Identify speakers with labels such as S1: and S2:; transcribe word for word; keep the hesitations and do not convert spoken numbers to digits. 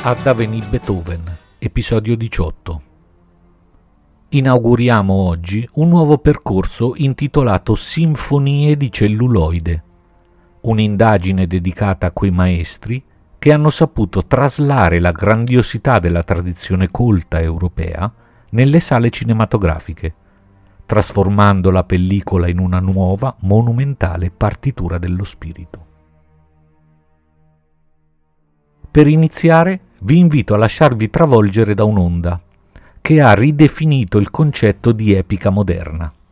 S1: Ad Avenì Beethoven, episodio diciotto. Inauguriamo oggi un nuovo percorso intitolato Sinfonie di celluloide, un'indagine dedicata a quei maestri che hanno saputo traslare la grandiosità della tradizione colta europea nelle sale cinematografiche, trasformando la pellicola in una nuova, monumentale partitura dello spirito. Per iniziare, vi invito a lasciarvi travolgere da un'onda che ha ridefinito il concetto di epica moderna.